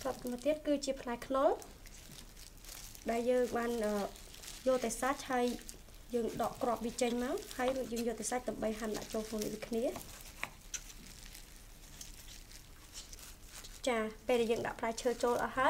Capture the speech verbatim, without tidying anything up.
តមកទៀតគឺជាផ្លែខ្នុរដែលយើងបានយកតែសាច់ហើយយើងដកគ្រាប់វាចេញមកហើយយើងយកតែសាច់ដើម្បីហាន់ដាក់ចូលក្នុងនេះដូចគ្នាចាពេលដែលយើងដាក់ផ្លែឈើចូលអស់ហើយ